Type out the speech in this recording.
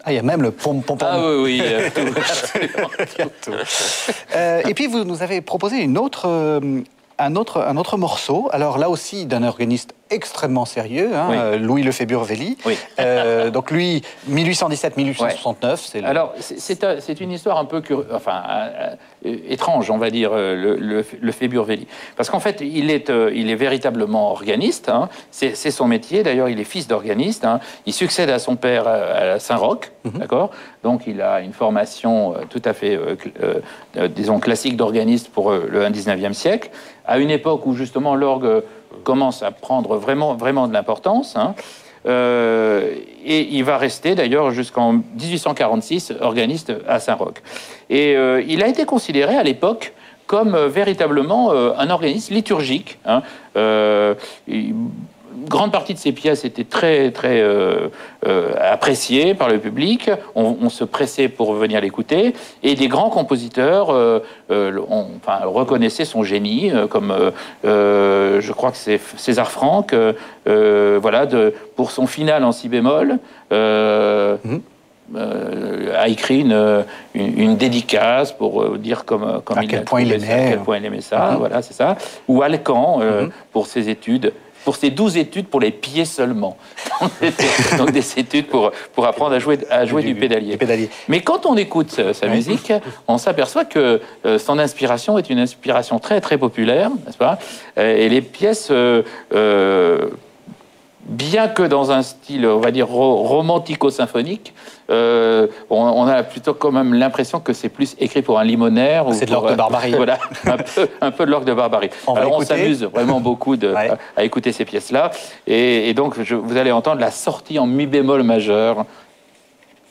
Ah, il y a même le pom-pom-pom. Ah oui, tout, absolument, tout. Et puis, vous nous avez proposé un autre morceau. Alors là aussi, d'un organiste extrêmement sérieux, hein, Oui. Louis Lefebvre-Wely. Oui. Donc lui, 1817-1869. C'est Alors, c'est une histoire un peu étrange, on va dire, le Lefebvre-Wely. Parce qu'en fait, il est véritablement organiste. Hein. C'est son métier. D'ailleurs, il est fils d'organiste. Hein. Il succède à son père à Saint-Roch. D'accord. Donc, il a une formation tout à fait, disons, classique d'organiste pour le 19e siècle, à une époque où, justement, l'orgue commence à prendre vraiment de l'importance. Hein. Et il va rester d'ailleurs jusqu'en 1846 organiste à Saint-Roch. Et il a été considéré à l'époque comme véritablement un organiste liturgique. Hein. Grande partie de ses pièces étaient très appréciées par le public. On se pressait pour venir l'écouter. Et des grands compositeurs reconnaissaient son génie, comme je crois que c'est César Franck, pour son finale en si bémol. A écrit une dédicace pour dire à quel point il aimait ça. Voilà, c'est ça. Ou Alcan pour ses études. Pour ses 12 études pour les pieds seulement. Donc des études pour apprendre à jouer du pédalier. Mais quand on écoute sa musique, on s'aperçoit que son inspiration est une inspiration très populaire, n'est-ce pas? Et les pièces, bien que dans un style, on va dire, romantico-symphonique, on a plutôt quand même l'impression que c'est plus écrit pour un limonaire. C'est de l'orgue de Barbarie. Voilà, un peu de l'orgue de Barbarie. On s'amuse vraiment beaucoup à écouter ces pièces-là. Et donc, vous allez entendre la sortie en mi bémol majeur